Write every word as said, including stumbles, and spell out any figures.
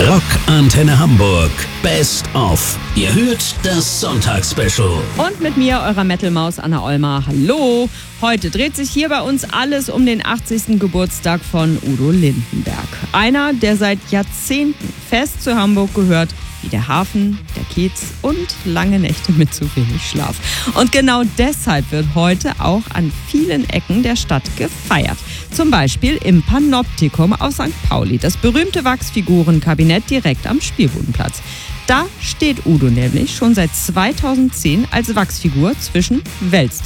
Rock Antenne Hamburg Best of. Ihr hört das Sonntagsspecial. Und mit mir, eurer Metal-Maus Anna Ollmar. Hallo! Heute dreht sich hier bei uns alles um den achtzigsten Geburtstag von Udo Lindenberg. Einer, der seit Jahrzehnten fest zu Hamburg gehört, wie der Hafen, der Kiez und lange Nächte mit zu wenig Schlaf. Und genau deshalb wird heute auch an vielen Ecken der Stadt gefeiert. Zum Beispiel im Panoptikum auf Sankt Pauli, das berühmte Wachsfigurenkabinett direkt am Spielbodenplatz. Da steht Udo nämlich schon seit zweitausendzehn als Wachsfigur zwischen Wels